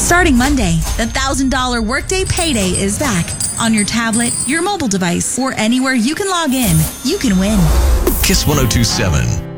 Starting Monday, the $1,000 Workday Payday is back. On your tablet, your mobile device, or anywhere you can log in, you can win. Kiss 102.7.